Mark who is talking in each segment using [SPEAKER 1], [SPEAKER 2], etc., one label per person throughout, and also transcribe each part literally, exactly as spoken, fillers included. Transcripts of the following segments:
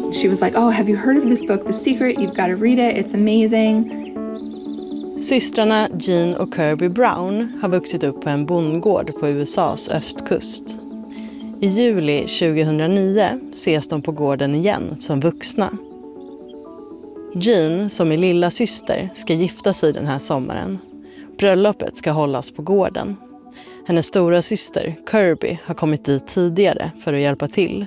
[SPEAKER 1] She was like, oh, have you heard of this book, The Secret? You've got to read it. It's amazing.
[SPEAKER 2] Systrarna Jean och Kirby Brown har vuxit upp på en bondgård på U S A:s östkust. I juli tjugohundranio ses de på gården igen som vuxna. Jean, som är lilla syster, ska gifta sig den här sommaren. Bröllopet ska hållas på gården. Hennes stora syster, Kirby, har kommit dit tidigare för att hjälpa till.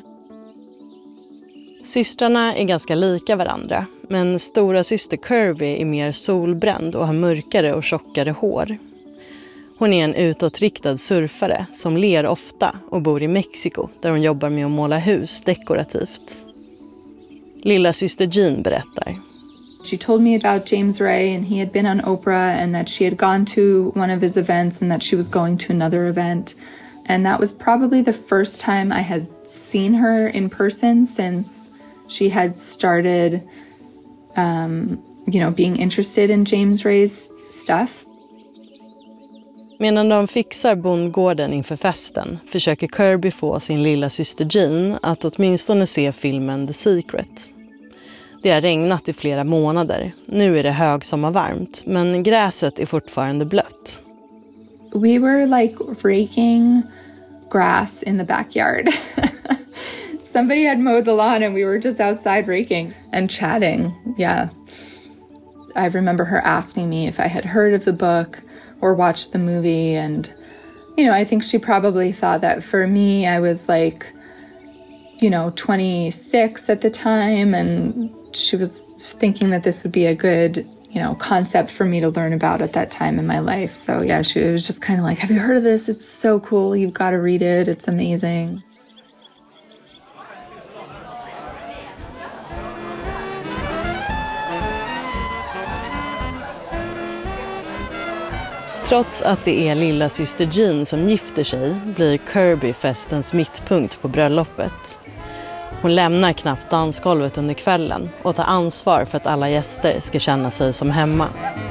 [SPEAKER 2] Systrarna är ganska lika varandra, men stora syster Kirby är mer solbränd och har mörkare och tjockare hår. Hon är en utåtriktad surfare som ler ofta och bor i Mexiko där hon jobbar med att måla hus dekorativt. Lilla syster Jean berättar.
[SPEAKER 1] She told me about James Ray, and he had been on Oprah, and that she had gone to one of his events and that she was going to another event. And that was probably the first time I had seen her in person since she had started, um, you know, being interested in James Ray's stuff.
[SPEAKER 2] Medan de fixar bondgården inför festen försöker Kirby få sin lilla syster Jean att åtminstone se filmen The Secret. Det har regnat i flera månader. Nu är det högsommarvarmt, men gräset är fortfarande blött.
[SPEAKER 1] We were like raking grass in the backyard. Somebody had mowed the lawn and we were just outside raking and chatting. Yeah. I remember her asking me if I had heard of the book or watched the movie, and you know, I think she probably thought that for me I was like, you know, twenty-six at the time, and she was thinking that this would be a good, you know, concept for me to learn about at that time in my life. So yeah, she was just kind of like, have you heard of this? It's so cool. You've got to read it. It's amazing.
[SPEAKER 2] Trots att det är lilla syster Jean som gifter sig blir Kirby festens mittpunkt på bröllopet. Hon lämnar knappt dansgolvet under kvällen och tar ansvar för att alla gäster ska känna sig som hemma.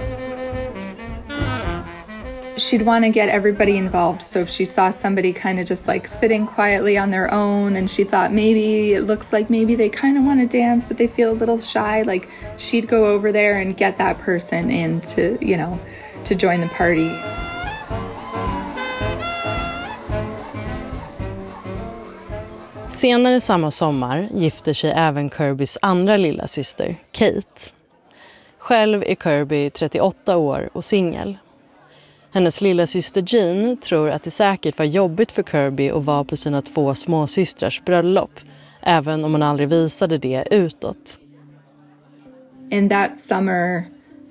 [SPEAKER 1] She'd want to get everybody involved, so if she saw somebody kind of just like sitting quietly on their own and she thought maybe it looks like maybe they kind of want to dance but they feel a little shy, like she'd go over there and get that person in to, you know, to join the party.
[SPEAKER 2] Senare samma sommar gifter sig även Kirbys andra lilla syster, Kate. Själv är Kirby trettioåtta år och singel. Hennes lilla syster Jean tror att det säkert var jobbigt för Kirby att vara på sina två småsystrars bröllop, även om hon aldrig visade det utåt.
[SPEAKER 1] In that summer,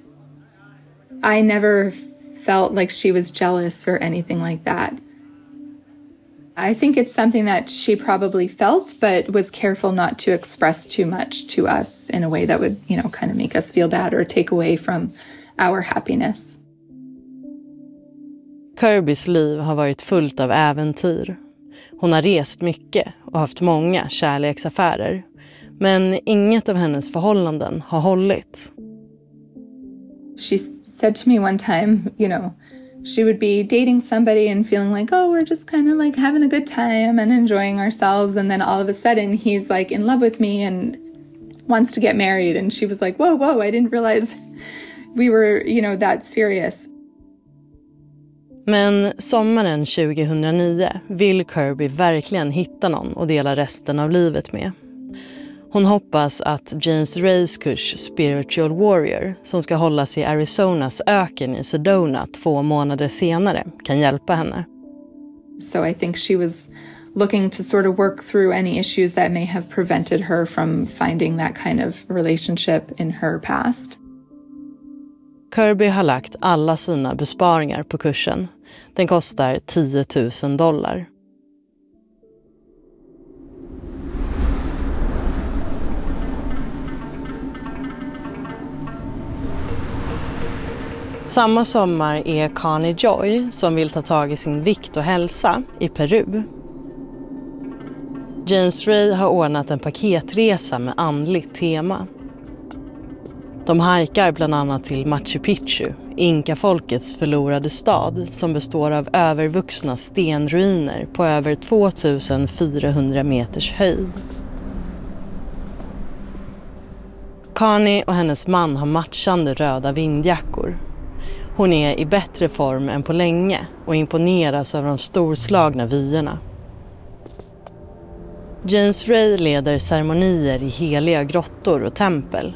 [SPEAKER 1] I never felt like she was jealous or anything like that. I think it's something that she probably felt, but was careful not to express too much to us in a way that would, you know, kind of make us feel bad or take away from our happiness.
[SPEAKER 2] Kirbys liv har varit fullt av äventyr. Hon har rest mycket och haft många kärleksaffärer. Men inget av hennes förhållanden har hållit.
[SPEAKER 1] She said to me one time, you know, she would be dating somebody and feeling like, oh, we're just kind of like having a good time and enjoying ourselves. And then all of a sudden he's like in love with me and wants to get married. And she was like, whoa, whoa, I didn't realize we were, you know, that serious.
[SPEAKER 2] Men sommaren tjugohundranio vill Kirby verkligen hitta någon och dela resten av livet med. Hon hoppas att James Rays kurs Spiritual Warrior, som ska hållas i Arizonas öken i Sedona två månader senare, kan hjälpa henne.
[SPEAKER 1] So I think she was looking to sort of work through any issues that may have prevented her from finding that kind of relationship in her past.
[SPEAKER 2] Kirby har lagt alla sina besparingar på kursen. Den kostar tio tusen dollar. Samma sommar är Connie Joy, som vill ta tag i sin vikt och hälsa, i Peru. James Ray har ordnat en paketresa med andligt tema. De hajkar bland annat till Machu Picchu, Inka-folkets förlorade stad, som består av övervuxna stenruiner på över tvåtusen fyrahundra meters höjd. Connie och hennes man har matchande röda vindjackor. Hon är i bättre form än på länge och imponeras av de storslagna vyerna. James Ray leder ceremonier i heliga grottor och tempel.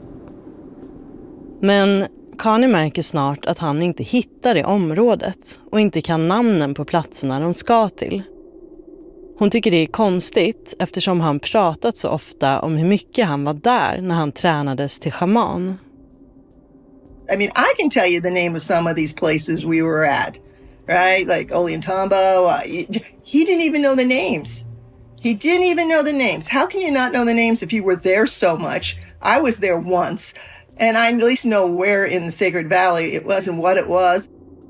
[SPEAKER 2] Men Connie märker snart att han inte hittar i området och inte kan namnen på platserna de ska till. Hon tycker det är konstigt eftersom han pratat så ofta om hur mycket han var där när han tränades till shaman.
[SPEAKER 3] I mean, I can tell you the name of some of these places we were at, right? Like Ollantaytambo. Uh, he didn't even know the names. He didn't even know the names. How can you not know the names if you were there so much? I was there once, and I at least know where in the Sacred Valley it was and what it was.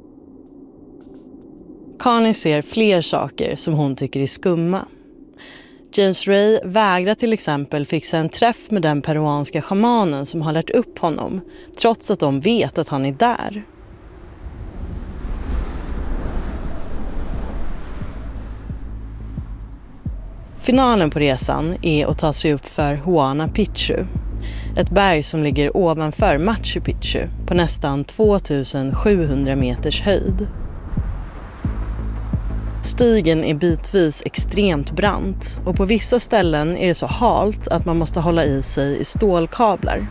[SPEAKER 2] Connie ser fler saker som hon tycker är skumma. James Ray vägrar till exempel fixa en träff med den peruanska shamanen som har lärt upp honom, trots att de vet att han är där. Finalen på resan är att ta sig upp för Huayna Picchu, ett berg som ligger ovanför Machu Picchu på nästan tvåtusensjuhundra meters höjd. Stigen är bitvis extremt brant och på vissa ställen är det så halt att man måste hålla i sig i stålkablar.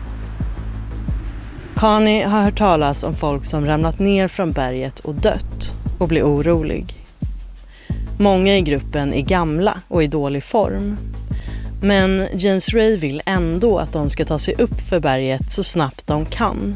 [SPEAKER 2] Connie har hört talas om folk som ramlat ner från berget och dött och blir orolig. Många i gruppen är gamla och i dålig form. Men James Ray vill ändå att de ska ta sig upp för berget så snabbt de kan.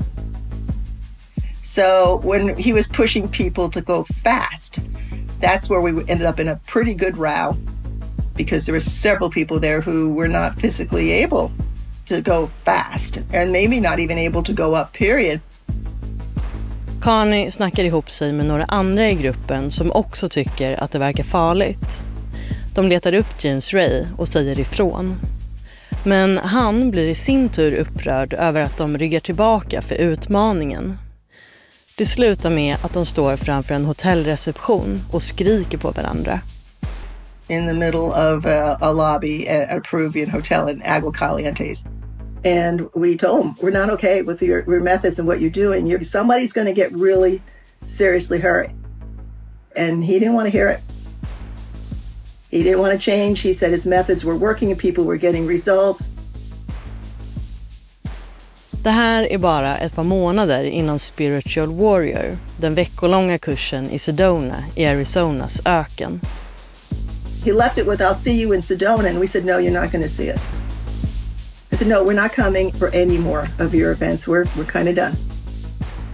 [SPEAKER 3] So when he was pushing people to go fast, that's where we ended up in a pretty good row because there were several people there who were not physically able to go fast and maybe not even able to go up, period.
[SPEAKER 2] Connie snackar ihop sig med några andra i gruppen som också tycker att det verkar farligt. De letar upp James Ray och säger ifrån. Men han blir i sin tur upprörd över att de ryggar tillbaka för utmaningen. Det slutar med att de står framför en hotellreception och skriker på varandra.
[SPEAKER 3] In the middle of a, a lobby at a Peruvian hotel in Aguascalientes. And we told him, we're not okay with your, your methods and what you're doing. You're, somebody's going to get really seriously hurt. And he didn't want to hear it. He didn't want to change. He said his methods were working and people were getting results.
[SPEAKER 2] Det här är bara ett par månader innan Spiritual Warrior, den veckolånga kursen i Sedona i Arizonas öken.
[SPEAKER 3] He left it with, I'll see you in Sedona, and we said, no, you're not going to see us. I said, no, we're not coming for any more of your events. We're, we're kind of done.